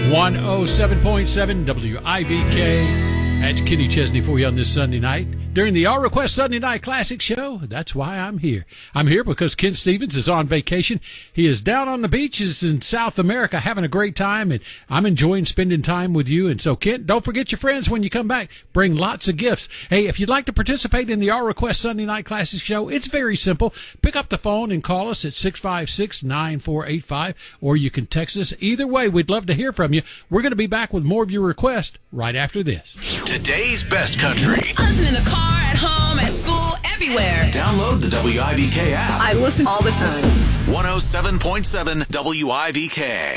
107.7 WIVK. That's Kenny Chesney for you on this Sunday night. During the All Request Sunday Night Classic Show, that's why I'm here. I'm here because Kent Stevens is on vacation. He is down on the beaches in South America having a great time, and I'm enjoying spending time with you. And so, Kent, don't forget your friends when you come back. Bring lots of gifts. Hey, if you'd like to participate in the All Request Sunday Night Classic Show, it's very simple. Pick up the phone and call us at 656-9485, or you can text us. Either way, we'd love to hear from you. We're going to be back with more of your requests right after this. Today's best country. Listen in the car, at home, at school, everywhere. Download the WIVK app. I listen all the time. 107.7 WIVK.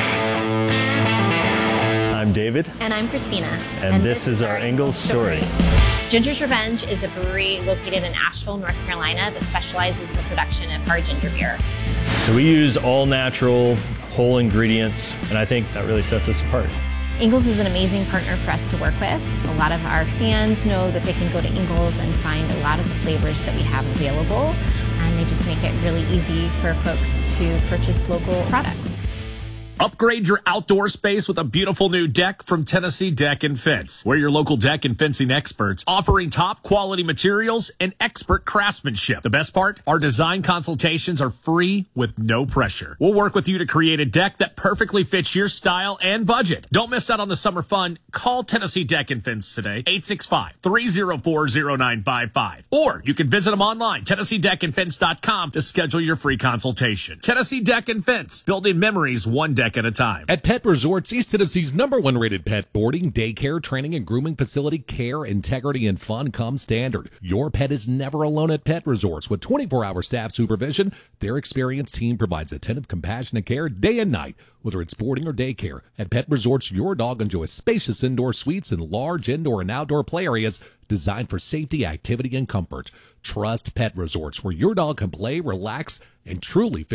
I'm David. And I'm Christina. And this is our Ingalls story. Ginger's Revenge is a brewery located in Asheville, North Carolina that specializes in the production of hard ginger beer. So we use all natural, whole ingredients, and I think that really sets us apart. Ingalls is an amazing partner for us to work with. A lot of our fans know that they can go to Ingalls and find a lot of the flavors that we have available, and they just make it really easy for folks to purchase local products. Upgrade your outdoor space with a beautiful new deck from Tennessee Deck and Fence. We're your local deck and fencing experts, offering top quality materials and expert craftsmanship. The best part? Our design consultations are free with no pressure. We'll work with you to create a deck that perfectly fits your style and budget. Don't miss out on the summer fun. Call Tennessee Deck and Fence today, 865-304-0955. Or you can visit them online, TennesseeDeckandFence.com, to schedule your free consultation. Tennessee Deck and Fence, building memories one deck at a time. At Pet Resorts, East Tennessee's #1 rated pet boarding, daycare, training, and grooming facility, care, integrity, and fun come standard. Your pet is never alone at Pet Resorts. With 24-hour staff supervision, their experienced team provides attentive, compassionate care day and night. Whether it's boarding or daycare, at Pet Resorts, your dog enjoys spacious indoor suites and large indoor and outdoor play areas designed for safety, activity, and comfort. Trust Pet Resorts, where your dog can play, relax, and truly feel